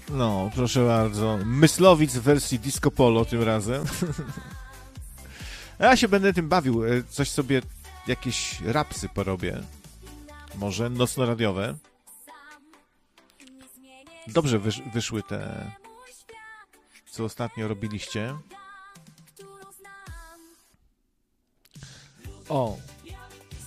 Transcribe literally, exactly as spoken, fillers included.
No, proszę bardzo. Myslowic w wersji disco polo tym razem. Ja się będę tym bawił. Coś sobie, jakieś rapsy porobię. Może nocno-radiowe. Dobrze wysz wyszły te, co ostatnio robiliście. O,